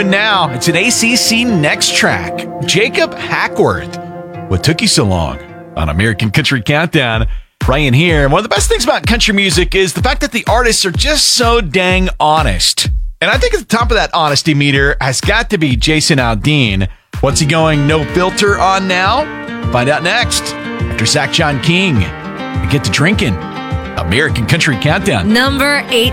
doing now. It's an ACC Next Track. Jacob Hackworth. What took you so long? On American Country Countdown. Ryan here. One of the best things about country music is the fact that the artists are just so dang honest. And I think at the top of that honesty meter has got to be Jason Aldean. What's he going no filter on now? Find out next after Zach John King. And get to drinking. American Country Countdown. Number 18.